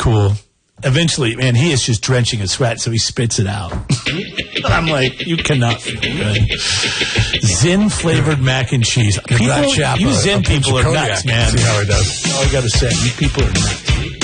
cool. Eventually, man, he is just drenching in sweat, so he spits it out. I'm like, you cannot feel good. Zin-flavored mac and cheese. You Zin people are nuts, man. See how it does. All I got to say, you people are nuts.